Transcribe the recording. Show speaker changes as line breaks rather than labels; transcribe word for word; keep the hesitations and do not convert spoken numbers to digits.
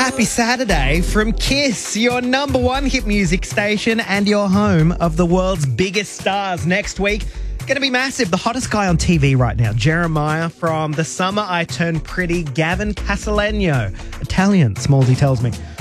Happy Saturday from Kiss, your number one hit music station and your home of the world's biggest stars. Next week, going to be massive. The hottest guy on T V right now, Jeremiah from The Summer I Turned Pretty, Gavin Castellano. Italian, Smallsy tells me.